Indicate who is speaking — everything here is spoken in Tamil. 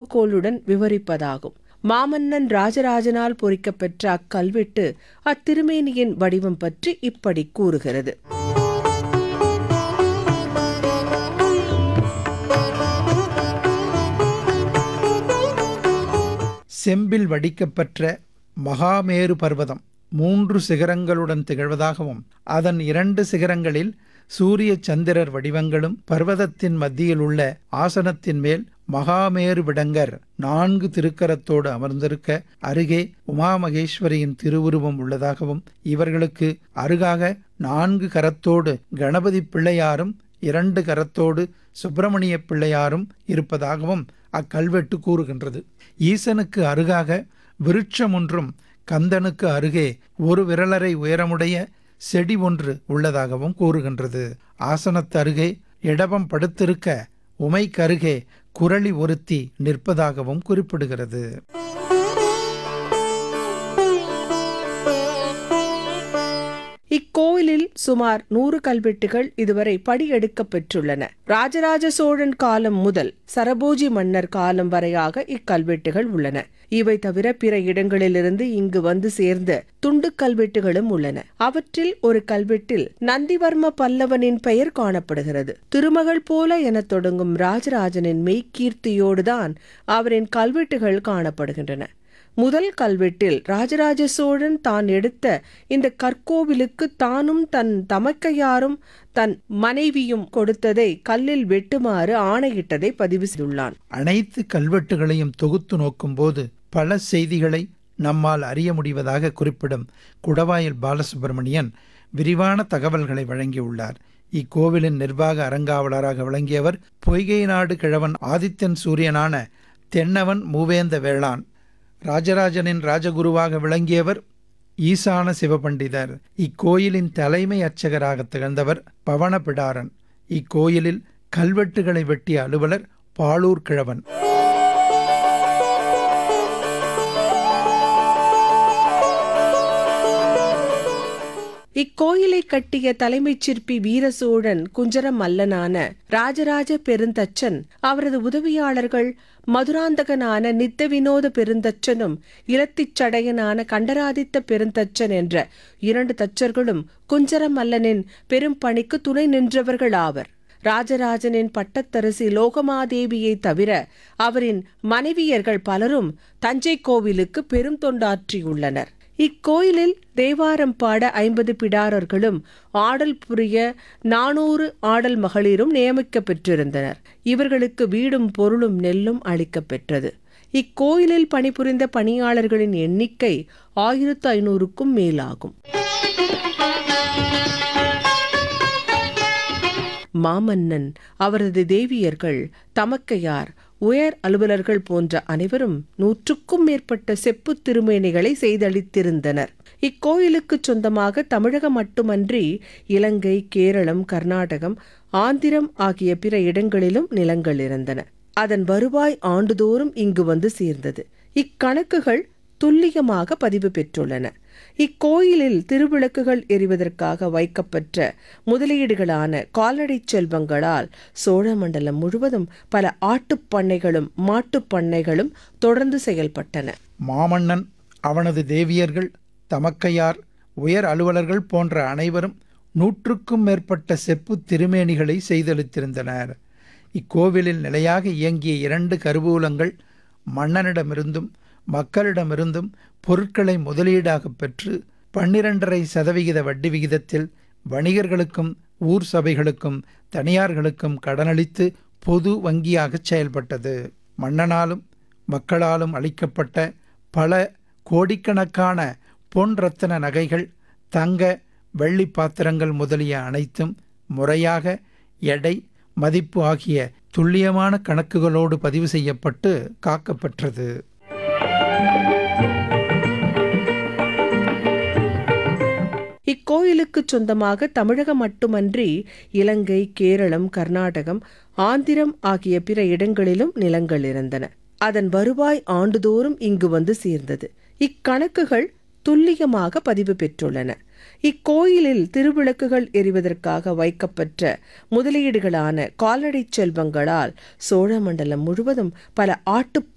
Speaker 1: அளவுகோலுடன் விவரிப்பதாகும். மாமன்னன் ராஜராஜனால் பொறிக்கப்பெற்ற அக்கல்வெட்டு அத்திருமேனியின் வடிவம் பற்றி இப்படி கூறுகிறது.
Speaker 2: செம்பில் வடிக்கப்பெற்ற மகாமேரு பர்வதம் 3 சிகரங்களுடன் திகழ்வதாகவும் அதன் 2 சிகரங்களில் சூரிய சந்திரர் வடிவங்களும் பர்வதத்தின் மத்தியில் உள்ள ஆசனத்தின் மேல் மகாமேரு விடங்கர் 4 திருக்கரத்தோடு அமர்ந்திருக்க அருகே உமாமகேஸ்வரியின் திருவுருவம் உள்ளதாகவும் இவர்களுக்கு அருகாக 4 கரத்தோடு கணபதி பிள்ளையாரும் 2 கரத்தோடு சுப்பிரமணிய பிள்ளையாரும் இருப்பதாகவும் அக்கல்வெட்டு கூறுகின்றது. ஈசனுக்கு அருகாக விருட்சம் ஒன்றும் கந்தனுக்கு அருகே 1 விரலரை உயரமுடைய செடி ஒன்று உள்ளதாகவும் கூறுகின்றது. ஆசனத்து அருகே இடபம் படுத்திருக்க உமைக்கருகே குரளி ஒருத்தி நிற்பதாகவும் குறிப்பிடுகிறது.
Speaker 1: இக்கோயிலில் சுமார் 100 கல்வெட்டுகள் இதுவரை படியெடுக்கப் பெற்றுள்ளன. ராஜராஜ சோழன் காலம் முதல் சரபோஜி மன்னர் காலம் வரையாக இக்கல்வெட்டுகள் உள்ளன. இவை தவிர பிற இடங்களிலிருந்து இங்கு வந்து சேர்ந்த துண்டு கல்வெட்டுகளும் உள்ளன. அவற்றில் ஒரு கல்வெட்டில் நந்திவர்ம பல்லவனின் பெயர் காணப்படுகிறது. திருமகள் போல என தொடங்கும் ராஜராஜனின் மெய்கீர்த்தியோடுதான் அவரின் கல்வெட்டுகள் காணப்படுகின்றன. முதல் கல்வெட்டில் ராஜராஜ சோழன் தான் எடுத்த இந்த கற்கோவிலுக்கு தானும் தன் தமக்கையாரும் தன் மனைவியும் கொடுத்ததை கல்லில் வெட்டுமாறு ஆணையிட்டதை பதிவு செய்துள்ளான்.
Speaker 2: அனைத்து கல்வெட்டுகளையும் தொகுத்து நோக்கும்போது பல செய்திகளை நம்மால் அறிய முடிவதாக குறிப்பிடும் குடவாயில் பாலசுப்பிரமணியன் விரிவான தகவல்களை வழங்கியுள்ளார். இக்கோவிலின் நிர்வாக அறங்காவலராக விளங்கியவர் பொய்கை நாடு கிழவன் ஆதித்தன் சூரியனான தென்னவன் மூவேந்த வேளான். ராஜராஜனின் ராஜகுருவாக விளங்கியவர் ஈசான சிவபண்டிதர். இக்கோயிலின் தலைமை அர்ச்சகராக திகழ்ந்தவர் பவனபிடாரன். இக்கோயிலில் கல்வெட்டுகளை வெட்டிய அலுவலர் பாலூர் கிழவன்.
Speaker 1: இக்கோயிலை கட்டிய தலைமைச் சிற்பி வீரசோழன் குஞ்சர மல்லனான ராஜராஜ பெருந்தச்சன், அவரது உதவியாளர்கள் மதுராந்தகனான நித்த வினோத பெருந்தச்சனும் இலத்திச்சடையனான கண்டராதித்த பெருந்தச்சன் என்ற 2 தச்சர்களும் குஞ்சர மல்லனின் பெரும் பணிக்கு துணை நின்றவர்கள் ஆவர். ராஜராஜனின் பட்டத்தரசி லோகமாதேவியை தவிர அவரின் மனைவியர்கள் பலரும் தஞ்சை கோவிலுக்கு பெரும் தொண்டாற்றியுள்ளனர். இக்கோயிலில் தேவாரம் பாட 50 பிடாரர்களும் ஆடல் புரிய 400 ஆடல் மகளிரும் நியமிக்க பெற்றிருந்தனர். இவர்களுக்கு வீடும் பொருளும் நெல்லும் அளிக்க பெற்றது. இக்கோயிலில் பணிபுரிந்த பணியாளர்களின் எண்ணிக்கை 1500க்கும் மேலாகும். மாமன்னன், அவரது தேவியர்கள், தமக்கையார், உயர் அலுவலர்கள் போன்ற அனைவரும் 100க்கும் மேற்பட்ட செப்பு திருமேனிகளை செய்தளித்திருந்தனர். இக்கோயிலுக்கு சொந்தமாக தமிழகம் மட்டுமன்றி இலங்கை, கேரளம், கர்நாடகம், ஆந்திரம் ஆகிய பிற இடங்களிலும் நிலங்கள் இருந்தன. அதன் வருவாய் ஆண்டுதோறும் இங்கு வந்து சேர்ந்தது. இக்கணக்குகள் துல்லியமாக பதிவு பெற்றுள்ளன. இக்கோயிலில் திருவிளக்குகள் எரிவதற்காக வைக்கப்பெற்ற முதலீடுகளான கால்நடை செல்வங்களால் சோழ மண்டலம் முழுவதும் பல ஆட்டுப் பண்ணைகளும் மாட்டுப் பண்ணைகளும் தொடர்ந்து செயல்பட்டன.
Speaker 2: மாமன்னன், அவனது தேவியர்கள், தமக்கையார், உயர் அலுவலர்கள் போன்ற அனைவரும் 100க்கும் மேற்பட்ட செப்பு திருமேனிகளை செய்தளித்திருந்தனர். இக்கோவிலில் நிலையாக இயங்கிய 2 கருவூலங்கள் மன்னனிடமிருந்தும் மக்களிடமிருந்தும் பொருட்களை முதலீடாக பெற்று 12.5% வட்டி விகிதத்தில் வணிகர்களுக்கும் ஊர் சபைகளுக்கும் தனியார்களுக்கும் கடனளித்து பொது வங்கியாக செயல்பட்டது. மன்னனாலும் மக்களாலும் அளிக்கப்பட்ட பல கோடிக்கணக்கான பொன் ரத்தின நகைகள், தங்க வெள்ளி பாத்திரங்கள் முதலிய அனைத்தும் முறையாக எடை, மதிப்பு ஆகிய துல்லியமான கணக்குகளோடு பதிவு செய்யப்பட்டு காக்கப்பெற்றது.
Speaker 1: இக்கோயிலுக்கு சொந்தமாக தமிழகம் மட்டுமன்றி இலங்கை, கேரளம், கர்நாடகம், ஆந்திரம் ஆகிய பிற இடங்களிலும் நிலங்கள் இருந்தன. அதன் வருவாய் ஆண்டுதோறும் இங்கு வந்து சேர்ந்தது. இக்கணக்குகள் துல்லியமாக பதிவு பெற்றுள்ளன. இக்கோயிலில் திருவிளக்குகள் எரிவதற்காக வைக்கப்பெற்ற முதலீடுகளான கால்நடை செல்வங்களால் சோழ மண்டலம் முழுவதும் பல ஆட்டுப்